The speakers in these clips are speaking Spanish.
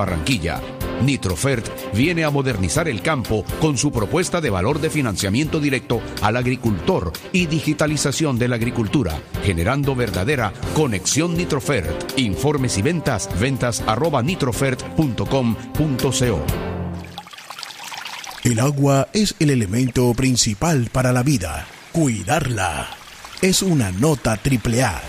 Barranquilla. Nitrofert viene a modernizar el campo con su propuesta de valor de financiamiento directo al agricultor y digitalización de la agricultura, generando verdadera conexión Nitrofert. Informes y ventas@nitrofert.com.co. El agua es el elemento principal para la vida. Cuidarla es una nota AAA.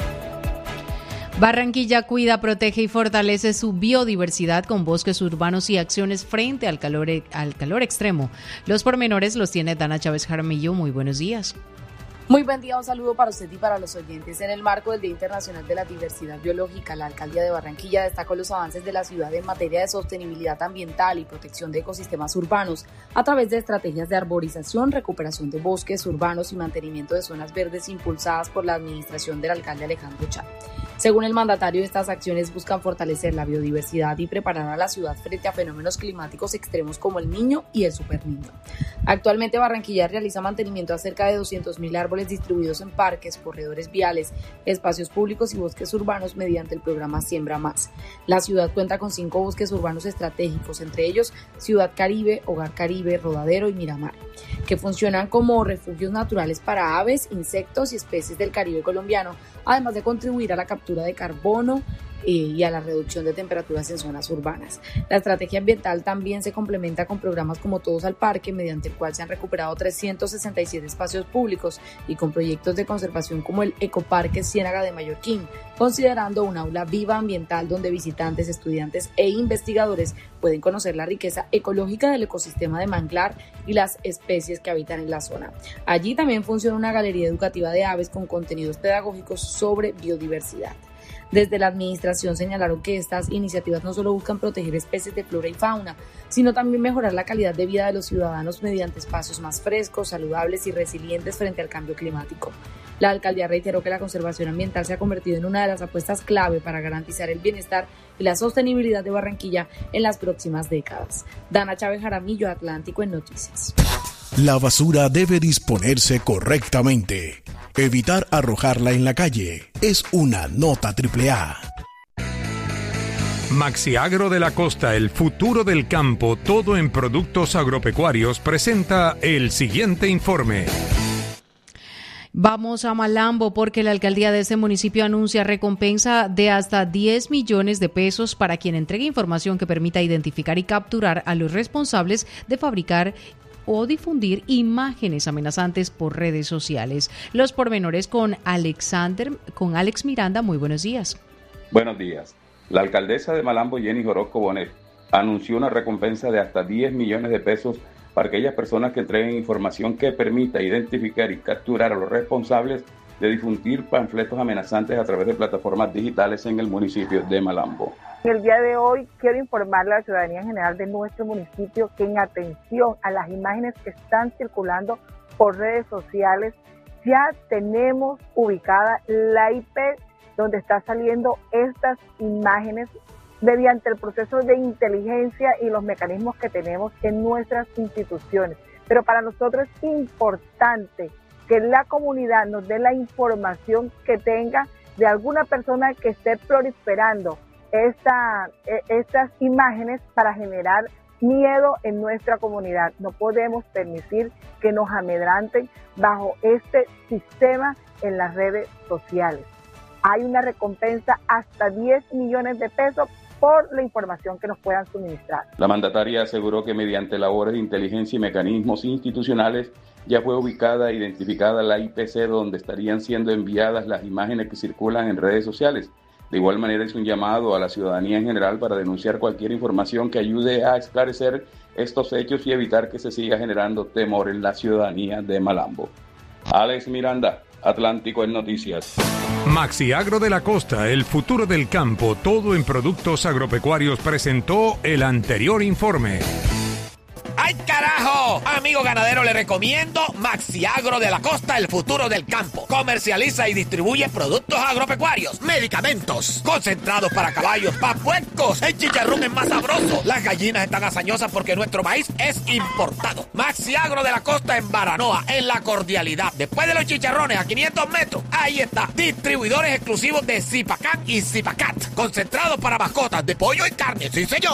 Barranquilla cuida, protege y fortalece su biodiversidad con bosques urbanos y acciones frente al calor extremo. Los pormenores los tiene Dana Chávez Jaramillo. Muy buenos días. Muy buen día, un saludo para usted y para los oyentes. En el marco del Día Internacional de la Diversidad Biológica, la Alcaldía de Barranquilla destacó los avances de la ciudad en materia de sostenibilidad ambiental y protección de ecosistemas urbanos a través de estrategias de arborización, recuperación de bosques urbanos y mantenimiento de zonas verdes impulsadas por la administración del alcalde Alejandro Chá. Según el mandatario, estas acciones buscan fortalecer la biodiversidad y preparar a la ciudad frente a fenómenos climáticos extremos como el Niño y el Superniño. Actualmente Barranquilla realiza mantenimiento a cerca de 200.000 árboles distribuidos en parques, corredores viales, espacios públicos y bosques urbanos mediante el programa Siembra Más. La ciudad cuenta con 5 bosques urbanos estratégicos, entre ellos Ciudad Caribe, Hogar Caribe, Rodadero y Miramar, que funcionan como refugios naturales para aves, insectos y especies del Caribe colombiano, además de contribuir a la captura de carbono y a la reducción de temperaturas en zonas urbanas. La estrategia ambiental también se complementa con programas como Todos al Parque, mediante el cual se han recuperado 367 espacios públicos, y con proyectos de conservación como el Ecoparque Ciénaga de Mallorquín, considerando un aula viva ambiental donde visitantes, estudiantes e investigadores pueden conocer la riqueza ecológica del ecosistema de manglar y las especies que habitan en la zona. Allí también funciona una galería educativa de aves con contenidos pedagógicos sobre biodiversidad. Desde la administración señalaron que estas iniciativas no solo buscan proteger especies de flora y fauna, sino también mejorar la calidad de vida de los ciudadanos mediante espacios más frescos, saludables y resilientes frente al cambio climático. La alcaldía reiteró que la conservación ambiental se ha convertido en una de las apuestas clave para garantizar el bienestar y la sostenibilidad de Barranquilla en las próximas décadas. Dana Chávez Jaramillo, Atlántico en Noticias. La basura debe disponerse correctamente. Evitar arrojarla en la calle es una nota AAA. Maxiagro de la Costa, el futuro del campo, todo en productos agropecuarios, presenta el siguiente informe. Vamos a Malambo porque la alcaldía de este municipio anuncia recompensa de hasta 10 millones de pesos para quien entregue información que permita identificar y capturar a los responsables de fabricar o difundir imágenes amenazantes por redes sociales. Los pormenores con Alex Miranda. Muy buenos días. Buenos días. La alcaldesa de Malambo, Jenny Orozco Bonet, anunció una recompensa de hasta 10 millones de pesos para aquellas personas que entreguen información que permita identificar y capturar a los responsables de difundir panfletos amenazantes a través de plataformas digitales en el municipio de Malambo. El día de hoy quiero informarle a la ciudadanía en general de nuestro municipio que en atención a las imágenes que están circulando por redes sociales, ya tenemos ubicada la IP donde están saliendo estas imágenes mediante el proceso de inteligencia y los mecanismos que tenemos en nuestras instituciones. Pero para nosotros es importante que la comunidad nos dé la información que tenga de alguna persona que esté proliferando estas imágenes para generar miedo en nuestra comunidad. No podemos permitir que nos amedranten bajo este sistema en las redes sociales. Hay una recompensa hasta 10 millones de pesos por la información que nos puedan suministrar. La mandataria aseguró que mediante labores de inteligencia y mecanismos institucionales ya fue ubicada e identificada la IPC donde estarían siendo enviadas las imágenes que circulan en redes sociales. De igual manera es un llamado a la ciudadanía en general para denunciar cualquier información que ayude a esclarecer estos hechos y evitar que se siga generando temor en la ciudadanía de Malambo. Alex Miranda, Atlántico en Noticias. Maxiagro de la Costa, el futuro del campo, todo en productos agropecuarios, presentó el anterior informe. ¡Ay, carajo! Amigo ganadero, le recomiendo Maxiagro de la Costa, el futuro del campo. Comercializa y distribuye productos agropecuarios, medicamentos, concentrados para caballos, para puercos. El chicharrón es más sabroso. Las gallinas están hazañosas porque nuestro maíz es importado. Maxiagro de la Costa en Baranoa, en La Cordialidad. Después de los chicharrones, a 500 metros, ahí está. Distribuidores exclusivos de Zipacán y Zipacat. Concentrados para mascotas de pollo y carne. ¡Sí, señor!